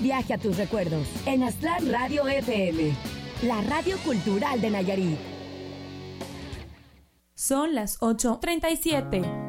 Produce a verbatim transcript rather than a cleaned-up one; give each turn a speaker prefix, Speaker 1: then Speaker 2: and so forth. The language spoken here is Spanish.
Speaker 1: Viaje a tus recuerdos en Aztlán Radio F M, la radio cultural de Nayarit.
Speaker 2: Son las ocho treinta y siete.